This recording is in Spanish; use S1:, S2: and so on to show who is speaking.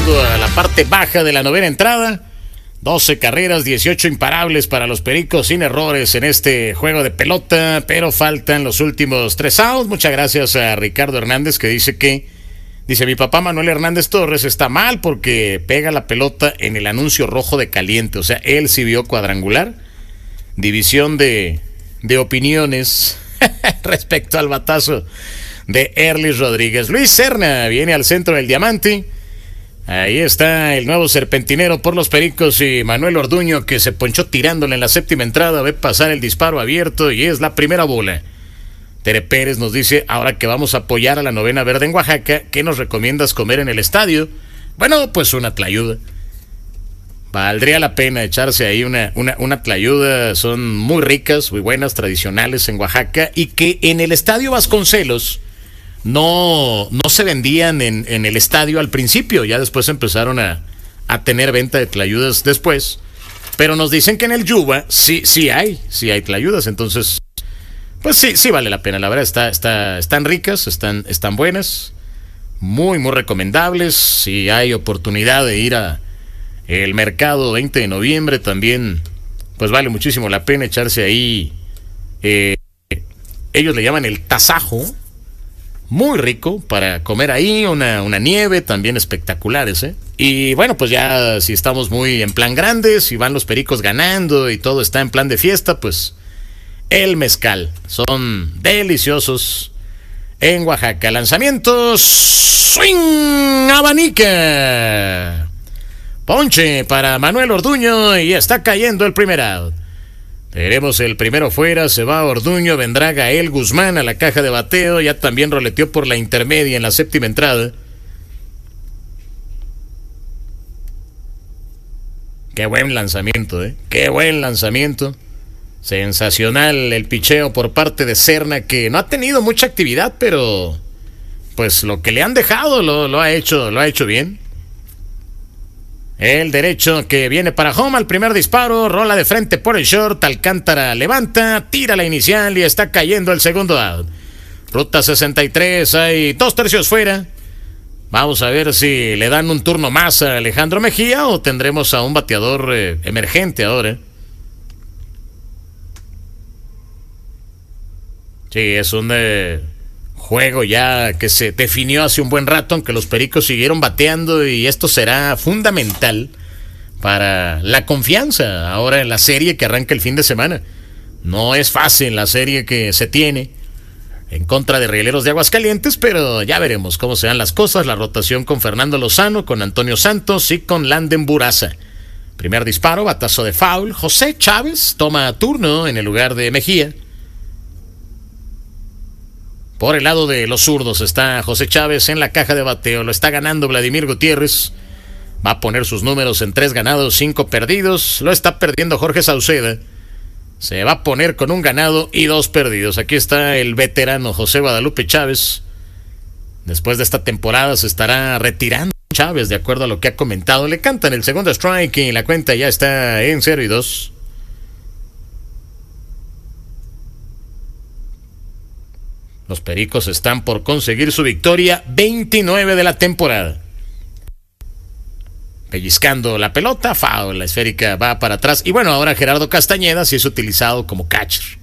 S1: llegando a la parte baja de la novena entrada. 12 carreras, 18 imparables para los Pericos, sin errores en este juego de pelota, pero faltan los últimos 3 outs. Muchas gracias a Ricardo Hernández, que dice mi papá Manuel Hernández Torres está mal porque pega la pelota en el anuncio rojo de caliente. O sea, él sí vio cuadrangular. División de opiniones respecto al batazo de Erlis Rodríguez. Luis Serna viene al centro del diamante. Ahí está el nuevo serpentinero por los Pericos y Manuel Orduño, que se ponchó tirándole en la séptima entrada, ve pasar el disparo abierto y es la primera bola. Tere Pérez nos dice, ahora que vamos a apoyar a la novena verde en Oaxaca, ¿qué nos recomiendas comer en el estadio? Bueno, pues una tlayuda. Valdría la pena echarse ahí una tlayuda, son muy ricas, muy buenas, tradicionales en Oaxaca, y que en el estadio Vasconcelos no se vendían en el estadio al principio, ya después empezaron a tener venta de tlayudas después, pero nos dicen que en el Yuba sí hay tlayudas, entonces pues sí vale la pena, la verdad están ricas, están buenas, muy recomendables. Si hay oportunidad de ir a el mercado 20 de noviembre también, pues vale muchísimo la pena echarse ahí, ellos le llaman el tasajo, muy rico para comer ahí, una nieve también espectaculares, ¿eh? Y bueno, pues ya si estamos muy en plan grande, si van los Pericos ganando y todo está en plan de fiesta, pues el mezcal, son deliciosos en Oaxaca. Lanzamientos, swing, abanica, ponche para Manuel Orduño y está cayendo el primer out. Tenemos el primero fuera, se va Orduño, vendrá Gael Guzmán a la caja de bateo, ya también roleteó por la intermedia en la séptima entrada. Qué buen lanzamiento, qué buen lanzamiento. Sensacional el picheo por parte de Serna, que no ha tenido mucha actividad, pero pues lo que le han dejado lo ha hecho bien. El derecho que viene para home al primer disparo, rola de frente por el short, Alcántara levanta, tira la inicial y está cayendo el segundo out. Ruta 63, hay 2 tercios fuera. Vamos a ver si le dan un turno más a Alejandro Mejía o tendremos a un bateador emergente ahora. Sí, es un juego ya que se definió hace un buen rato, aunque los Pericos siguieron bateando, y esto será fundamental para la confianza ahora en la serie que arranca el fin de semana. No es fácil la serie que se tiene en contra de Rieleros de Aguascalientes, pero ya veremos cómo se dan las cosas. La rotación con Fernando Lozano, con Antonio Santos y con Landen Buraza. Primer disparo, batazo de foul. José Chávez toma turno en el lugar de Mejía. Por el lado de los zurdos está José Chávez en la caja de bateo. Lo está ganando Vladimir Gutiérrez. Va a poner sus números en 3 ganados, 5 perdidos. Lo está perdiendo Jorge Sauceda. Se va a poner con 1 ganado y 2 perdidos. Aquí está el veterano José Guadalupe Chávez. Después de esta temporada se estará retirando Chávez, de acuerdo a lo que ha comentado. Le cantan el segundo strike y la cuenta ya está en 0-2. Los Pericos están por conseguir su victoria 29 de la temporada. Pellizcando la pelota, foul, la esférica va para atrás. Y bueno, ahora Gerardo Castañeda sí es utilizado como catcher.